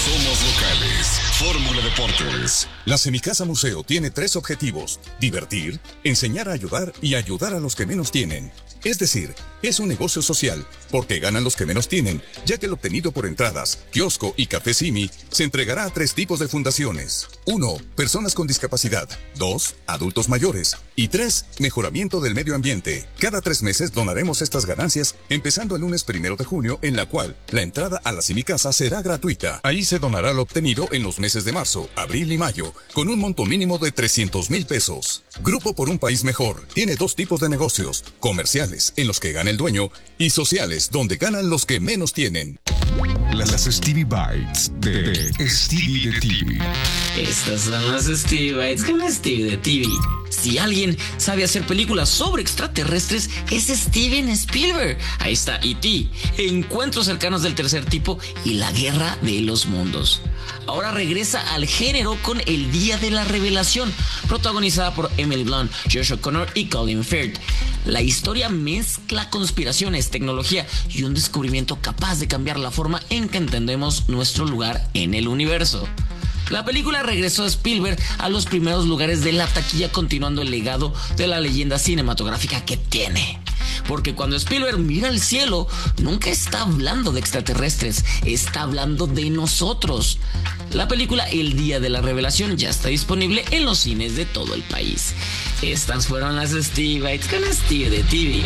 Somos locales. Fórmula Deportes. La Semicasa Museo tiene 3 objetivos: divertir, enseñar a ayudar y ayudar a los que menos tienen. Es decir, es un negocio social, porque ganan los que menos tienen, ya que lo obtenido por entradas, kiosco y café Simi se entregará a 3 tipos de fundaciones. 1. Personas con discapacidad. 2. Adultos mayores. Y 3. Mejoramiento del medio ambiente. Cada 3 meses donaremos estas ganancias, empezando el lunes 1 de junio, en la cual la entrada a la Semicasa será gratuita. Ahí se donará lo obtenido en los meses de marzo, abril y mayo, con un monto mínimo de 300,000 pesos. Grupo por un País Mejor tiene 2 tipos de negocios: comerciales, en los que gana el dueño, y sociales, donde ganan los que menos tienen. Las Stevie Bites de Stevie de TV. Estas son las Stevie Bites con Stevie de TV. Si alguien sabe hacer películas sobre extraterrestres, es Steven Spielberg. Ahí está E.T., Encuentros cercanos del tercer tipo y La guerra de los mundos. Ahora regresa al género con El día de la revelación, protagonizada por Emily Blunt, Josh O'Connor y Colin Firth. La historia mezcla conspiraciones, tecnología y un descubrimiento capaz de cambiar la forma en que entendemos nuestro lugar en el universo. La película regresó a Spielberg a los primeros lugares de la taquilla, continuando el legado de la leyenda cinematográfica que tiene. Porque cuando Spielberg mira al cielo, nunca está hablando de extraterrestres, está hablando de nosotros. La película El día de la revelación ya está disponible en los cines de todo el país. Estas fueron las Stevie Bites con Stevie de TV.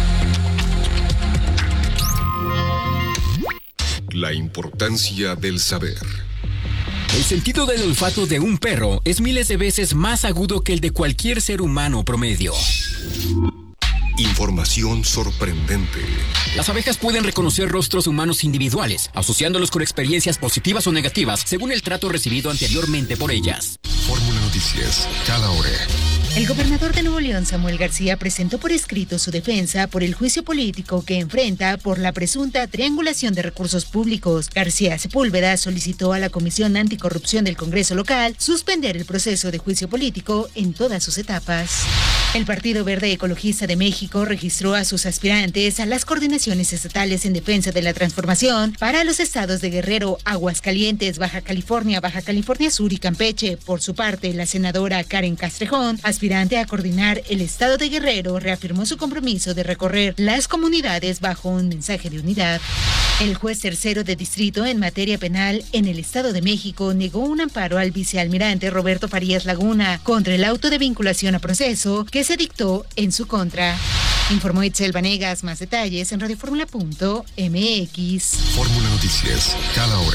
La importancia del saber. El sentido del olfato de un perro es miles de veces más agudo que el de cualquier ser humano promedio. Información sorprendente. Las abejas pueden reconocer rostros humanos individuales, asociándolos con experiencias positivas o negativas según el trato recibido anteriormente por ellas. Fórmula Noticias, cada hora. El gobernador de Nuevo León, Samuel García, presentó por escrito su defensa por el juicio político que enfrenta por la presunta triangulación de recursos públicos. García Sepúlveda solicitó a la Comisión Anticorrupción del Congreso local suspender el proceso de juicio político en todas sus etapas. El Partido Verde Ecologista de México registró a sus aspirantes a las coordinaciones estatales en defensa de la transformación para los estados de Guerrero, Aguascalientes, Baja California Sur y Campeche. Por su parte, la senadora Karen Castrejón, aspirante a coordinar el estado de Guerrero, reafirmó su compromiso de recorrer las comunidades bajo un mensaje de unidad. El juez tercero de distrito en materia penal en el Estado de México negó un amparo al vicealmirante Roberto Farías Laguna contra el auto de vinculación a proceso que se dictó en su contra. Informó Itzel Vanegas. Más detalles en radioformula.mx. Fórmula Noticias, cada hora.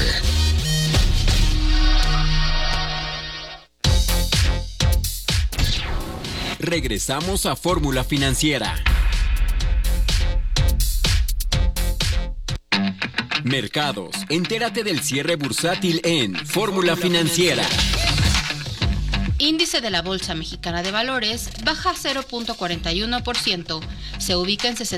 Regresamos a Fórmula Financiera. Mercados. Entérate del cierre bursátil en Fórmula Financiera. Índice de la Bolsa Mexicana de Valores baja 0.41%, se ubica en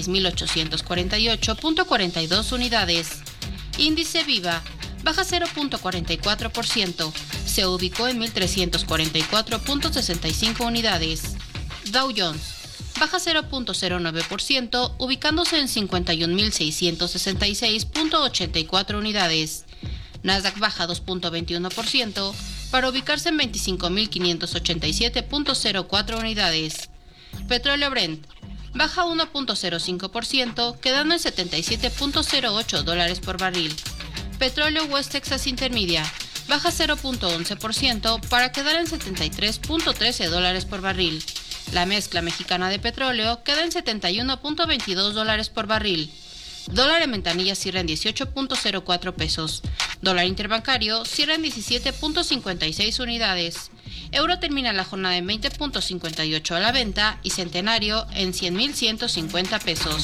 66.848.42 unidades. Índice Viva baja 0.44%, se ubicó en 1.344.65 unidades. Dow Jones baja 0.09%, ubicándose en 51.666.84 unidades. Nasdaq baja 2.21%, para ubicarse en 25.587.04 unidades. Petróleo Brent baja 1.05%, quedando en $77.08 por barril. Petróleo West Texas Intermedia baja 0.11% para quedar en $73.13 por barril. La mezcla mexicana de petróleo queda en $71.22 por barril. Dólar en ventanilla cierra en 18.04 pesos. Dólar interbancario cierra en 17.56 unidades. Euro termina la jornada en 20.58 a la venta y centenario en 100.150 pesos.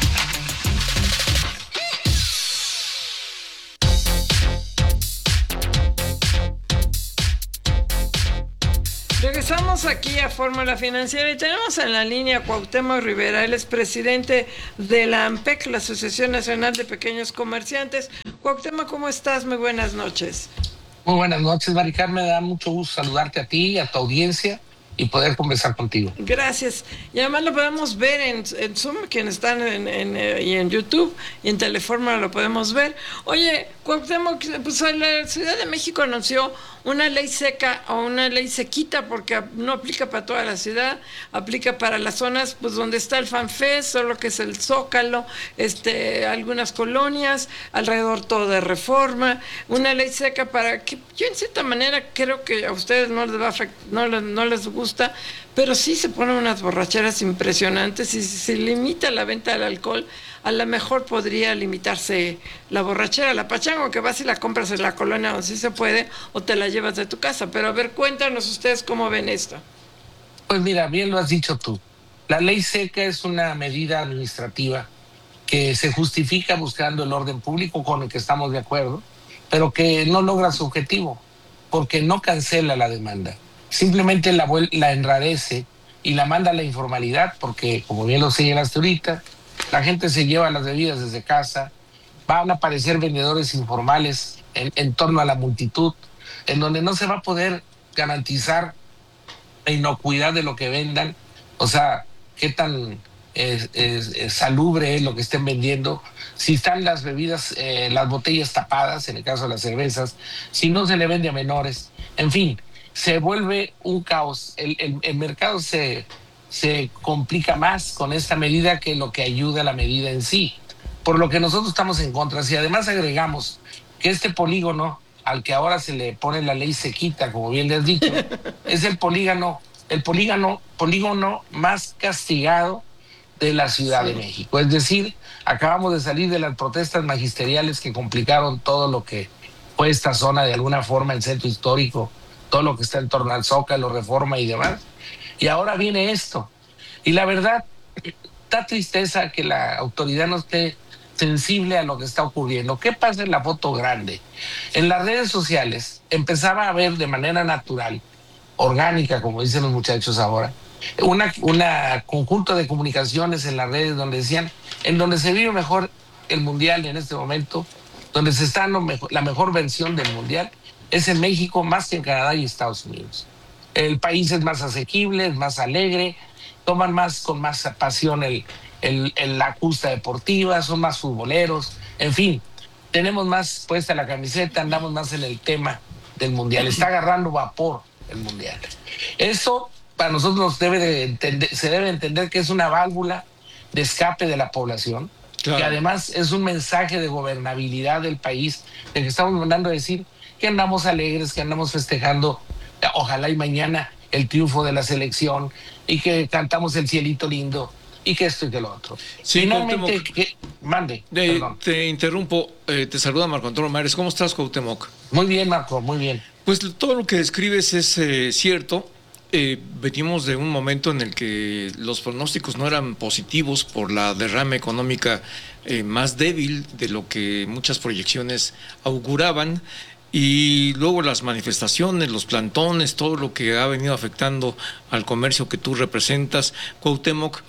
Regresamos aquí a Fórmula Financiera y tenemos en la línea a Cuauhtémoc Rivera. Él es presidente de la AMPEC, la Asociación Nacional de Pequeños Comerciantes. Cuauhtémoc, ¿cómo estás? Muy buenas noches. Muy buenas noches, Mari Carmen. Me da mucho gusto saludarte a ti y a tu audiencia. y poder conversar contigo. Gracias. Y además lo podemos ver en Zoom, quienes están y en YouTube, y en Teleforma lo podemos ver. Oye, Cuauhtémoc, pues la Ciudad de México anunció una ley seca o una ley sequita, porque no aplica para toda la ciudad, aplica para las zonas pues donde está el FanFest, o lo que es el Zócalo, algunas colonias, alrededor todo de Reforma, una ley seca para que, yo en cierta manera creo que a ustedes no les va a no les gusta, pero sí se ponen unas borracheras impresionantes, y si se limita la venta del alcohol, a lo mejor podría limitarse la borrachera, la pachanga, que vas y la compras en la colonia donde sí se puede, o te la llevas de tu casa. Pero a ver, cuéntanos ustedes cómo ven esto. Pues mira, bien lo has dicho tú. La ley seca es una medida administrativa que se justifica buscando el orden público, con el que estamos de acuerdo, pero que no logra su objetivo, porque no cancela la demanda. Simplemente la enrarece y la manda a la informalidad, porque, como bien lo señalaste ahorita, la gente se lleva las bebidas desde casa, van a aparecer vendedores informales en torno a la multitud, en donde no se va a poder garantizar la inocuidad de lo que vendan, o sea, qué tan salubre es lo que estén vendiendo, si están las bebidas, las botellas tapadas, en el caso de las cervezas, si no se le vende a menores, en fin, se vuelve un caos. El mercado se complica más con esta medida que lo que ayuda a la medida en sí, por lo que nosotros estamos en contra. Si además agregamos que este polígono al que ahora se le pone la ley sequita, como bien les has dicho, es el polígono más castigado de la Ciudad de México. Es decir, acabamos de salir de las protestas magisteriales que complicaron todo lo que fue esta zona, de alguna forma, el centro histórico, todo lo que está en torno al Zócalo, Reforma y demás. Y ahora viene esto. Y la verdad, da tristeza que la autoridad no esté sensible a lo que está ocurriendo. ¿Qué pasa en la foto grande? En las redes sociales empezaba a haber de manera natural, orgánica, como dicen los muchachos ahora, una conjunto de comunicaciones en las redes donde decían, en donde se vive mejor el Mundial en este momento, donde se está dando la mejor versión del Mundial, es en México más que en Canadá y Estados Unidos. El país es más asequible, es más alegre, toman con más pasión la justa deportiva, son más futboleros, en fin, tenemos más puesta la camiseta, andamos más en el tema del Mundial, está agarrando vapor el Mundial. Eso para nosotros se debe entender que es una válvula de escape de la población, claro, que además es un mensaje de gobernabilidad del país, de que estamos mandando a decir que andamos alegres, que andamos festejando, ojalá y mañana, el triunfo de la selección, y que cantamos el cielito lindo, y que esto y que lo otro. Sí, finalmente, te interrumpo, te saluda Marco Antonio Mares. ¿Cómo estás, Cuauhtémoc? Muy bien, Marco, muy bien. Pues todo lo que describes es cierto. Venimos de un momento en el que los pronósticos no eran positivos por la derrama económica más débil de lo que muchas proyecciones auguraban, y luego las manifestaciones, los plantones, todo lo que ha venido afectando al comercio que tú representas, Cuauhtémoc.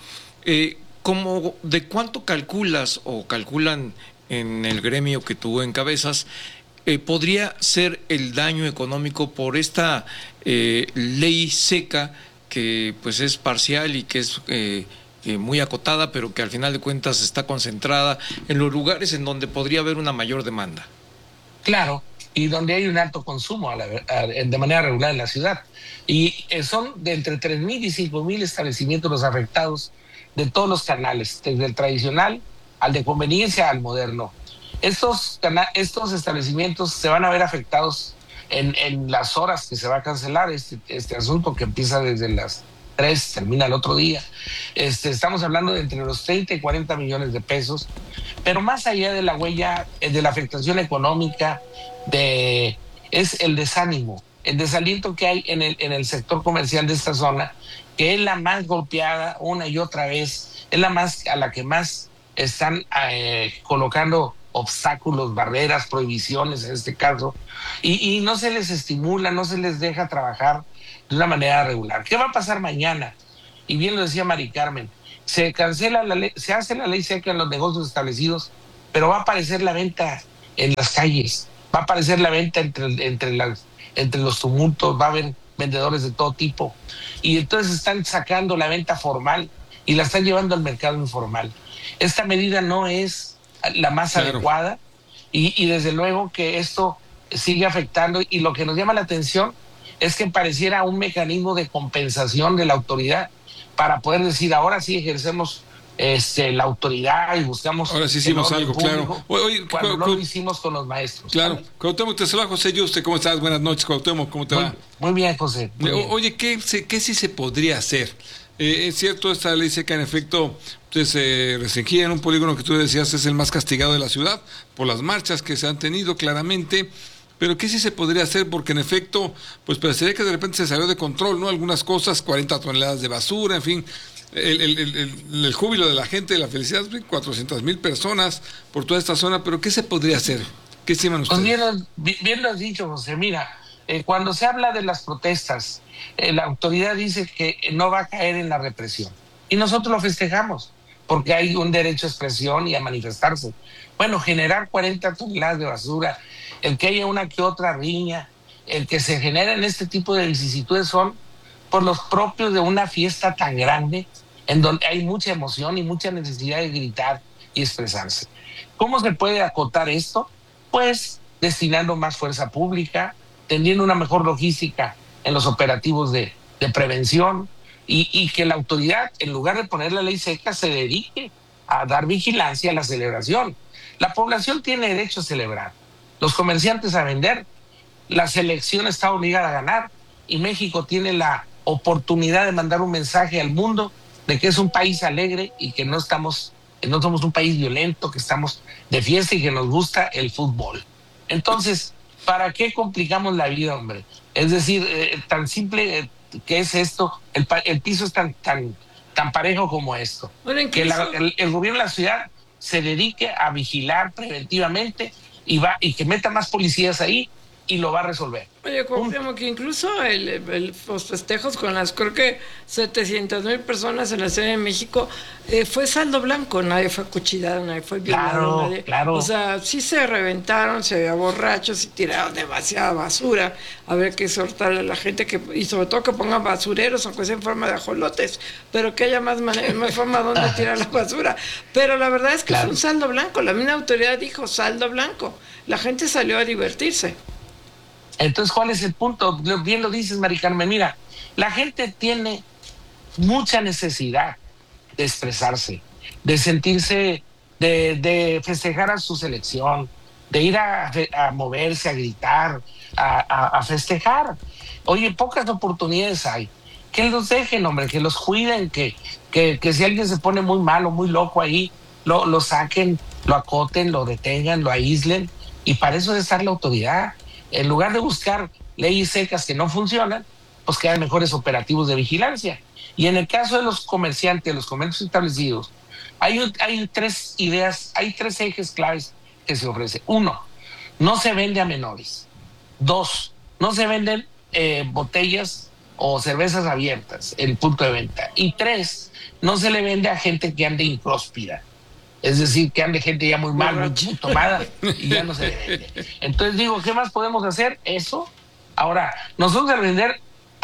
¿De cuánto calculas o calculan en el gremio que tú encabezas podría ser el daño económico por esta ley seca, que pues es parcial y que es muy acotada, pero que al final de cuentas está concentrada en los lugares en donde podría haber una mayor demanda? Claro, y donde hay un alto consumo de manera regular en la ciudad. Y son de entre 3,000 y 5,000 establecimientos los afectados, de todos los canales, desde el tradicional al de conveniencia al moderno. Estos establecimientos se van a ver afectados en las horas que se va a cancelar este asunto, que empieza desde las 3, termina el otro día. Estamos hablando de entre los 30 y 40 millones de pesos, pero más allá de la huella, de la afectación económica, es el desánimo, el desaliento que hay en el sector comercial de esta zona, que es la más golpeada una y otra vez, es a la que más están colocando obstáculos, barreras, prohibiciones en este caso, y no se les estimula, no se les deja trabajar de una manera regular. ¿Qué va a pasar mañana? Y bien lo decía Mari Carmen, se cancela la ley, se hace la ley seca en los negocios establecidos, pero va a aparecer la venta en las calles, va a aparecer la venta entre los tumultos, va a vendedores de todo tipo. Y entonces están sacando la venta formal y la están llevando al mercado informal. Esta medida no es la más adecuada y desde luego que esto sigue afectando, y lo que nos llama la atención es que pareciera un mecanismo de compensación de la autoridad para poder decir, ahora sí ejercemos la autoridad y buscamos... Ahora sí hicimos algo, público, claro. Oye, cuando no lo hicimos con los maestros. Claro. ¿Vale? Cuauhtémoc, te saluda José Yuste. ¿Cómo estás? Buenas noches, Cuauhtémoc. ¿Cómo te va? Muy bien, José. Muy bien. Oye, ¿qué sí se podría hacer? Es cierto, esta ley seca en efecto se restringía en un polígono que tú decías es el más castigado de la ciudad por las marchas que se han tenido claramente, pero ¿qué sí se podría hacer? Porque en efecto, pues parecería que de repente se salió de control, ¿no? Algunas cosas, 40 toneladas de basura, en fin, el júbilo de la gente, la felicidad, 400,000 personas por toda esta zona, pero ¿qué se podría hacer? ¿Qué estiman ustedes? Pues bien lo has dicho, José. Mira, cuando se habla de las protestas, la autoridad dice que no va a caer en la represión. Y nosotros lo festejamos, porque hay un derecho a expresión y a manifestarse. Bueno, generar 40 toneladas de basura, el que haya una que otra riña, el que se generen este tipo de vicisitudes son por los propios de una fiesta tan grande, en donde hay mucha emoción y mucha necesidad de gritar y expresarse. ¿Cómo se puede acotar esto? Pues destinando más fuerza pública, teniendo una mejor logística en los operativos de prevención, y que la autoridad, en lugar de poner la ley seca, se dedique a dar vigilancia a la celebración. La población tiene derecho a celebrar, los comerciantes a vender, la selección está obligada a ganar, y México tiene la oportunidad de mandar un mensaje al mundo de que es un país alegre y que no somos un país violento, que estamos de fiesta y que nos gusta el fútbol. Entonces, ¿para qué complicamos la vida, hombre? Es decir, tan simple que es esto, el piso es tan parejo como esto. Bueno, que el gobierno de la ciudad se dedique a vigilar preventivamente y que meta más policías ahí y lo va a resolver. Oye, Cuauhtémoc, que incluso los festejos con las, creo que 700,000 personas en la Ciudad de México, fue saldo blanco, nadie fue acuchillado, nadie fue violado, nadie. Claro. O sea, sí se reventaron, se había borrachos y tiraron demasiada basura. Habría que exhortarle a la gente y sobre todo que pongan basureros, aunque sea en forma de ajolotes, pero que haya más forma donde tirar la basura. Pero la verdad es que fue un saldo blanco, la misma autoridad dijo saldo blanco. La gente salió a divertirse. Entonces, ¿cuál es el punto? Bien lo dices, Mari Carmen. Mira, la gente tiene mucha necesidad de expresarse, de sentirse, de festejar a su selección, de ir a moverse, a gritar, a festejar. Oye, pocas oportunidades hay. Que los dejen, hombre, que los cuiden, que si alguien se pone muy malo, muy loco ahí, lo saquen, lo acoten, lo detengan, lo aíslen. Y para eso debe estar la autoridad. En lugar de buscar leyes secas que no funcionan, pues que haya mejores operativos de vigilancia. Y en el caso de los comerciantes, los comercios establecidos, hay tres ideas, hay tres ejes claves que se ofrecen. 1, no se vende a menores. 2, no se venden botellas o cervezas abiertas en el punto de venta. Y 3, no se le vende a gente que ande impróspira. Es decir, que ande gente ya muy mal, muy tomada, y ya no se le vende. Entonces digo, ¿qué más podemos hacer? Eso. Ahora, nosotros al vender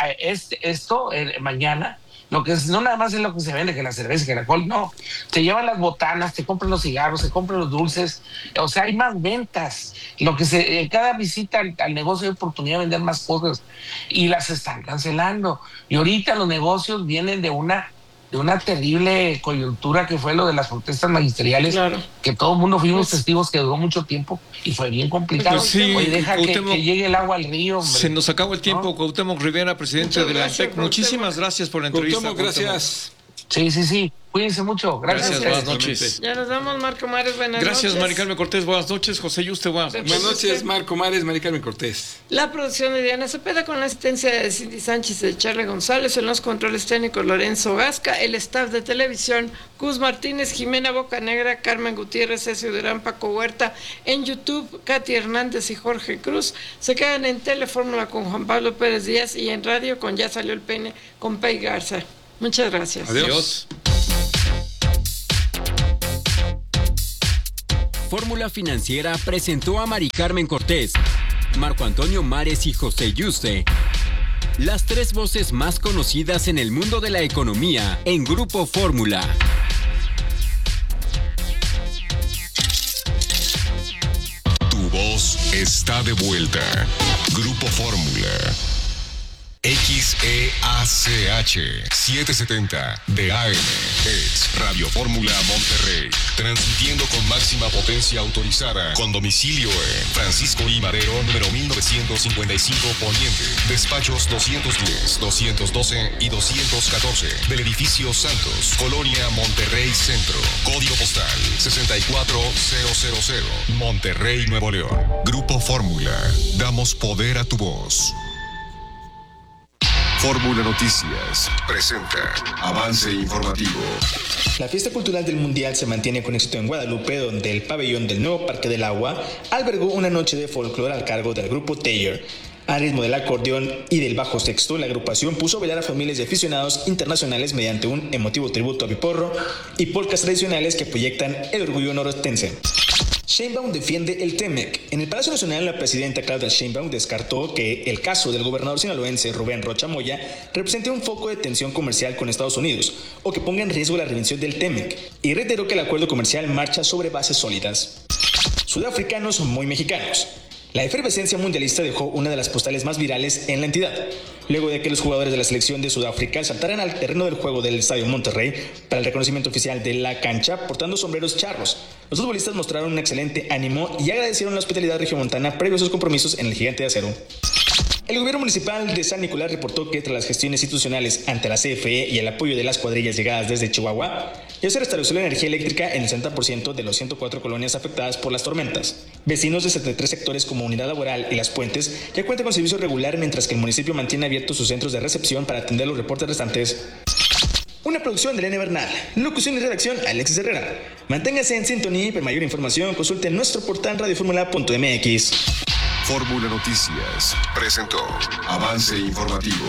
esto mañana, lo que no nada más es lo que se vende, que la cerveza, que el alcohol, no. Te llevan las botanas, te compran los cigarros, te compran los dulces, o sea, hay más ventas. Cada visita al negocio hay oportunidad de vender más cosas y las están cancelando. Y ahorita los negocios vienen de una terrible coyuntura que fue lo de las protestas magisteriales, que todo el mundo fuimos testigos, que duró mucho tiempo y fue bien complicado. Pues sí, oye, deja que llegue el agua al río, hombre. Se nos acabó el tiempo, ¿no? Cuauhtémoc Rivera, presidente de la ANTEC. Muchísimas gracias por la entrevista. Cuauhtémoc, gracias. Sí. Cuídense mucho. Gracias. Buenas noches. Ya nos vamos, Marco Mares. Buenas noches. Gracias, Mari Carmen Cortés. Buenas noches. José Yuste, buenas noches. Buenas noches, Marco Mares, Mari Carmen Cortés. La producción de Diana Cepeda con la asistencia de Cindy Sánchez y de Charlie González, en los controles técnicos Lorenzo Gasca, el staff de televisión Cus Martínez, Jimena Bocanegra, Carmen Gutiérrez, César Durán, Paco Huerta, en YouTube Katy Hernández y Jorge Cruz. Se quedan en Telefórmula con Juan Pablo Pérez Díaz y en radio con Ya Salió el Peine con Pei Garza. Muchas gracias. Adiós. Fórmula Financiera presentó a Mari Carmen Cortés, Marco Antonio Mares y José Yuste. Las 3 voces más conocidas en el mundo de la economía en Grupo Fórmula. Tu voz está de vuelta. Grupo Fórmula. XEACH 770 de AM es Radio Fórmula Monterrey, transmitiendo con máxima potencia autorizada, con domicilio en Francisco I. Madero, número 1955 Poniente, despachos 210, 212 y 214 del edificio Santos, Colonia Monterrey Centro, código postal 64000, Monterrey, Nuevo León. Grupo Fórmula, damos poder a tu voz. Fórmula Noticias presenta Avance Informativo. La fiesta cultural del Mundial se mantiene con éxito en Guadalupe, donde el pabellón del nuevo Parque del Agua albergó una noche de folclore al cargo del grupo Taylor. Al ritmo del acordeón y del bajo sexto, la agrupación puso a bailar a familias de aficionados internacionales mediante un emotivo tributo a Piporro y polcas tradicionales que proyectan el orgullo norostense. Sheinbaum defiende el TEMEC. En el Palacio Nacional, la presidenta Claudia Sheinbaum descartó que el caso del gobernador sinaloense Rubén Rocha Moya represente un foco de tensión comercial con Estados Unidos o que ponga en riesgo la revisión del TEMEC, y reiteró que el acuerdo comercial marcha sobre bases sólidas. Sudafricanos muy mexicanos. La efervescencia mundialista dejó una de las postales más virales en la entidad, luego de que los jugadores de la selección de Sudáfrica saltaran al terreno del juego del Estadio Monterrey para el reconocimiento oficial de la cancha portando sombreros charros. Los futbolistas mostraron un excelente ánimo y agradecieron la hospitalidad regiomontana previo a sus compromisos en el Gigante de Acero. El gobierno municipal de San Nicolás reportó que tras las gestiones institucionales ante la CFE y el apoyo de las cuadrillas llegadas desde Chihuahua, ya se restableció la energía eléctrica en el 60% de los 104 colonias afectadas por las tormentas. Vecinos de 73 sectores como Unidad Laboral y Las Puentes ya cuentan con servicio regular, mientras que el municipio mantiene abiertos sus centros de recepción para atender los reportes restantes. Una producción de Elena Bernal. Locución y redacción, Alexis Herrera. Manténgase en sintonía y para mayor información consulte nuestro portal radioformula.mx. Fórmula Noticias presentó Avance Informativo.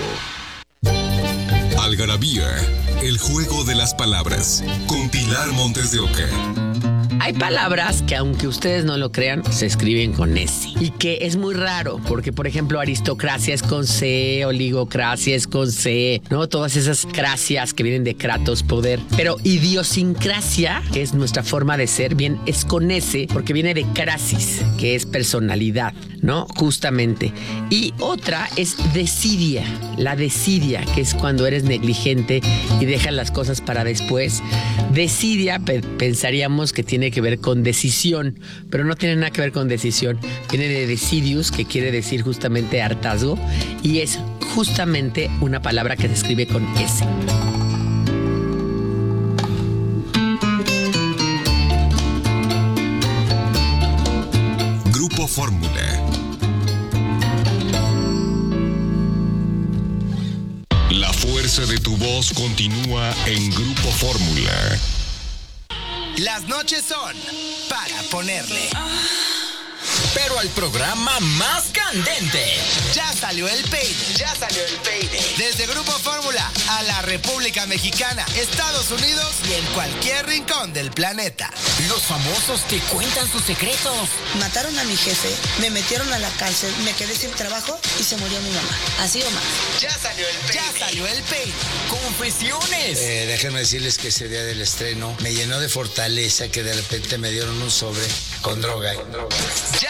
Algarabía, el juego de las palabras, con Pilar Montes de Oca. Hay palabras que, aunque ustedes no lo crean, se escriben con S. Y que es muy raro, porque, por ejemplo, aristocracia es con C, oligocracia es con C, ¿no? Todas esas cracias que vienen de kratos, poder. Pero idiosincrasia, que es nuestra forma de ser, bien, es con S, porque viene de crasis, que es personalidad, ¿no? Justamente. Y otra es desidia, la desidia, que es cuando eres negligente y dejas las cosas para después. Desidia, pensaríamos que tiene que ver con decisión, pero no tiene nada que ver con decisión. Viene de decidius, que quiere decir justamente hartazgo, y es justamente una palabra que se escribe con S. Grupo Fórmula. La fuerza de tu voz continúa en Grupo Fórmula. Las noches son para ponerle. Pero al programa más candente. Ya salió el peine. Ya salió el peine. Desde Grupo Fórmula a la República Mexicana, Estados Unidos y en cualquier rincón del planeta. Los famosos te cuentan sus secretos. Mataron a mi jefe, me metieron a la cárcel, me quedé sin trabajo y se murió mi mamá. Así o más. Ya salió el peine. Ya salió el peine. Confesiones. Déjenme decirles que ese día del estreno me llenó de fortaleza, que de repente me dieron un sobre con droga.